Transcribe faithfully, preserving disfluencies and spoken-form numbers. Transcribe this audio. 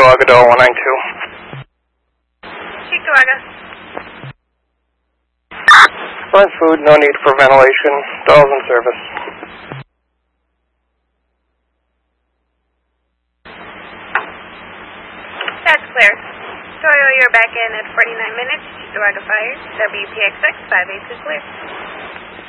Cheektowaga, Doll one nine two. Cheektowaga. Run food, no need for ventilation. Doll's in service. That's clear. Toyo, you're back in at forty-nine minutes. Cheektowaga fire. W P X X five eight two clear.